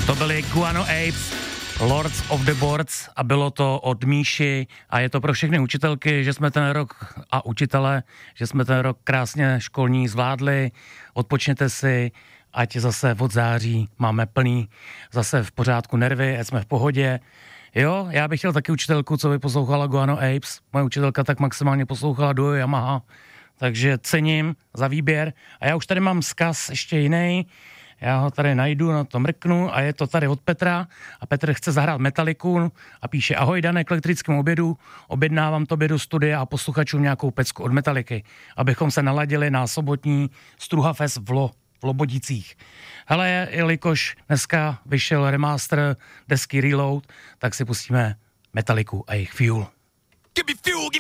To byly Guano Apes, Lords of the Boards a bylo to od Míši a je to pro všechny učitelky, že jsme ten rok a učitele, že jsme ten rok krásně školní zvládli, odpočněte si, ať zase od září máme plný zase v pořádku nervy, ať jsme v pohodě. Jo, já bych chtěl taky učitelku, co by poslouchala Guano Apes, moje učitelka tak maximálně poslouchala duo Yamaha, takže cením za výběr a já už tady mám vzkaz ještě jiný. Já ho tady najdu, na to mrknu a je to tady od Petra a Petr chce zahrát Metalliku a píše: ahoj Dané, k elektrickému obědu, objednávám tobě do studia a posluchačům nějakou pecku od Metalliky, abychom se naladili na sobotní Struhafest v Lobodicích. Hele, jelikož dneska vyšel remaster desky Reload, tak si pustíme Metalliku a jejich Fuel.